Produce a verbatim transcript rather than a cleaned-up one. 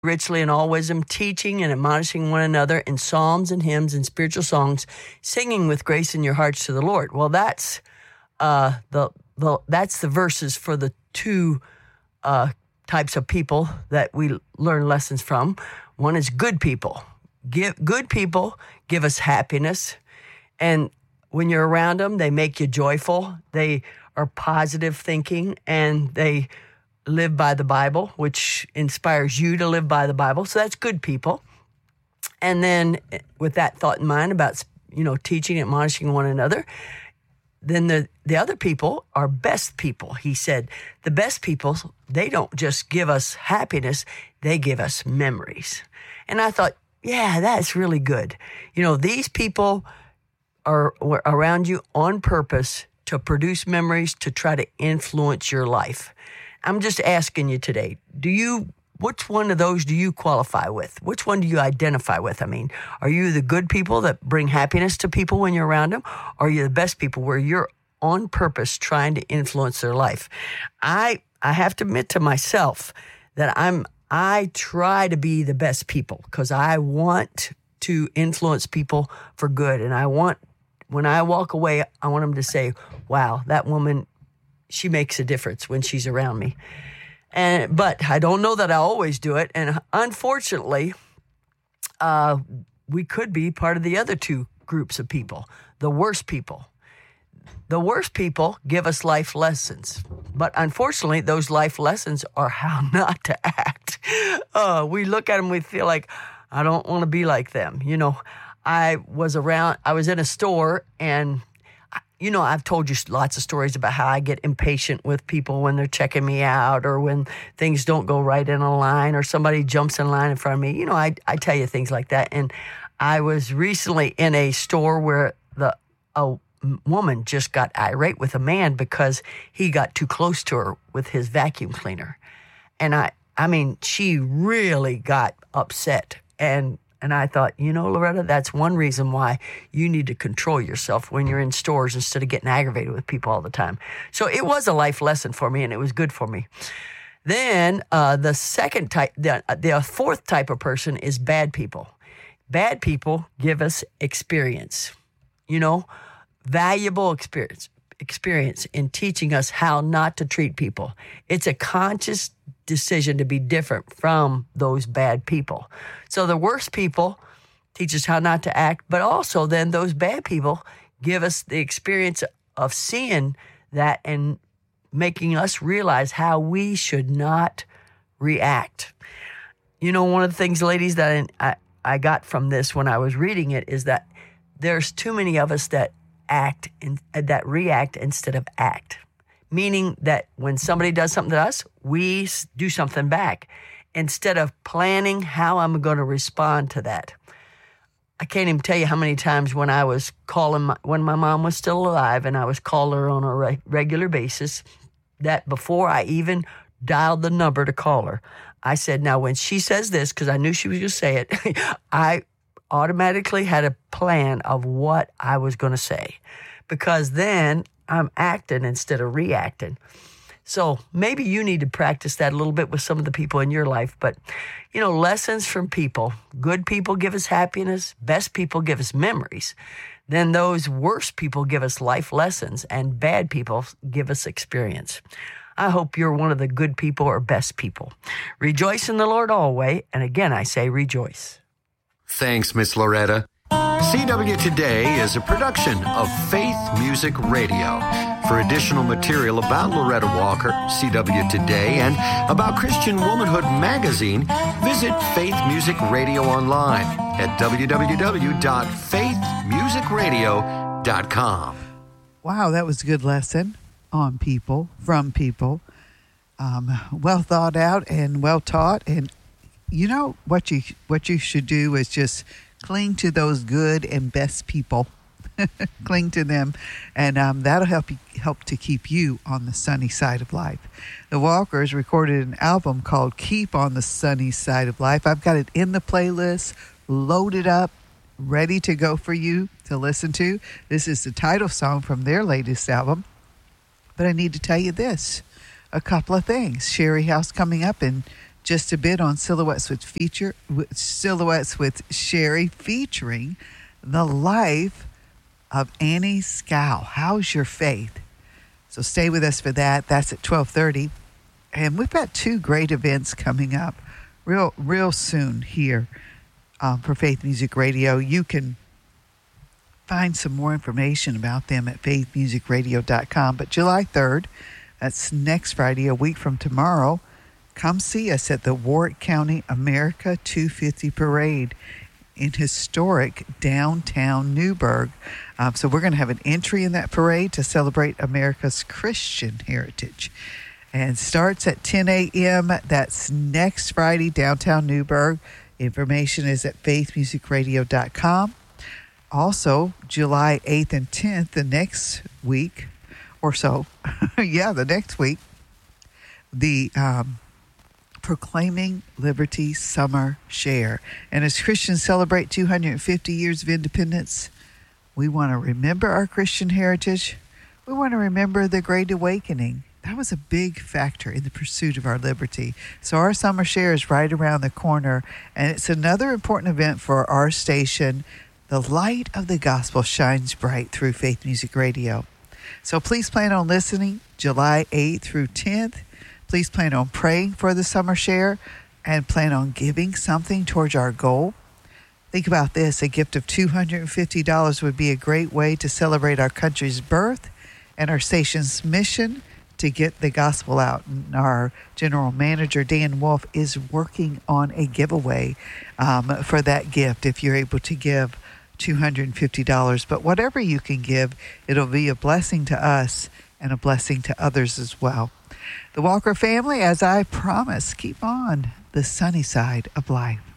richly in all wisdom, teaching and admonishing one another in psalms and hymns and spiritual songs, singing with grace in your hearts to the Lord. Well, that's uh, the, the that's the verses for the two uh, types of people that we learn lessons from. One is good people. Give good people give us happiness, and when you're around them, they make you joyful. They are positive thinking, and they live by the Bible, which inspires you to live by the Bible. So that's good people. And then with that thought in mind about, you know, teaching and admonishing one another, then the, the other people are best people. He said, the best people, they don't just give us happiness, they give us memories. And I thought, yeah, that's really good. You know, these people are around you on purpose to produce memories, to try to influence your life. I'm just asking you today, do you, which one of those do you qualify with? Which one do you identify with? I mean, are you the good people that bring happiness to people when you're around them? Or are you the best people where you're on purpose trying to influence their life? I I have to admit to myself that I'm I try to be the best people because I want to influence people for good. And I want, when I walk away, I want them to say, wow, that woman, she makes a difference when she's around me. And but I don't know that I always do it. And unfortunately, uh, we could be part of the other two groups of people, the worst people. The worst people give us life lessons. But unfortunately, those life lessons are how not to act. Uh, we look at them, we feel like, I don't want to be like them. You know, I was around, I was in a store, and you know, I've told you lots of stories about how I get impatient with people when they're checking me out or when things don't go right in a line or somebody jumps in line in front of me. You know, I, I tell you things like that. And I was recently in a store where the a woman just got irate with a man because he got too close to her with his vacuum cleaner. And I, I mean, she really got upset. And And I thought, you know, Loretta, that's one reason why you need to control yourself when you're in stores instead of getting aggravated with people all the time. So it was a life lesson for me, and it was good for me. Then uh, the second type, the, the fourth type of person is bad people. Bad people give us experience, you know, valuable experience, experience in teaching us how not to treat people. It's a conscious decision to be different from those bad people. So the worst people teach us how not to act, but also then those bad people give us the experience of seeing that and making us realize how we should not react. You know, one of the things, ladies, that I, I got from this when I was reading it is that there's too many of us that act in, that react instead of act. Meaning that when somebody does something to us, we do something back instead of planning how I'm going to respond to that. I can't even tell you how many times when I was calling, my, when my mom was still alive and I was calling her on a re- regular basis, that before I even dialed the number to call her, I said, now when she says this, because I knew she was going to say it, I automatically had a plan of what I was going to say, because then I'm acting instead of reacting. So maybe you need to practice that a little bit with some of the people in your life. But, you know, lessons from people. Good people give us happiness. Best people give us memories. Then those worst people give us life lessons. And bad people give us experience. I hope you're one of the good people or best people. Rejoice in the Lord always. And again, I say rejoice. Thanks, Miss Loretta. C W Today is a production of Faith Music Radio. For additional material about Loretta Walker, C W Today, and about Christian Womanhood Magazine, visit Faith Music Radio online at w w w dot faith music radio dot com. Wow, that was a good lesson on people, from people. Um, well thought out and well taught. And you know what you what you should do is just cling to those good and best people. Cling to them, and um, that'll help you, help to keep you on the sunny side of life. The Walkers recorded an album called Keep on the Sunny Side of Life. I've got it in the playlist, loaded up, ready to go for you to listen to. This is the title song from their latest album. But I need to tell you this, a couple of things. Sherry House coming up in just a bit on Silhouettes with feature with Silhouettes with Sherry, featuring the life of Annie Scow. How's your faith? So stay with us for that. That's at twelve thirty. And we've got two great events coming up real real soon here um, for Faith Music Radio. You can find some more information about them at faith music radio dot com. But July third, that's next Friday, a week from tomorrow, come see us at the Warwick County America two fifty Parade in historic downtown Newburgh. Um, so we're going to have an entry in that parade to celebrate America's Christian heritage. And starts at ten a.m. That's next Friday, downtown Newburgh. Information is at faith music radio dot com. Also, July eighth and tenth, the next week or so, yeah, the next week, the um, Proclaiming Liberty Summer Share. And as Christians celebrate two hundred fifty years of independence, we want to remember our Christian heritage. We want to remember the Great Awakening. That was a big factor in the pursuit of our liberty. So our summer share is right around the corner, and it's another important event for our station. The light of the gospel shines bright through Faith Music Radio. So please plan on listening July eighth through tenth. Please plan on praying for the summer share and plan on giving something towards our goal. Think about this. A gift of two hundred fifty dollars would be a great way to celebrate our country's birth and our station's mission to get the gospel out. And our general manager, Dan Wolf, is working on a giveaway um, for that gift if you're able to give two hundred fifty dollars. But whatever you can give, it'll be a blessing to us and a blessing to others as well. The Walker family, as I promised, keep on the sunny side of life.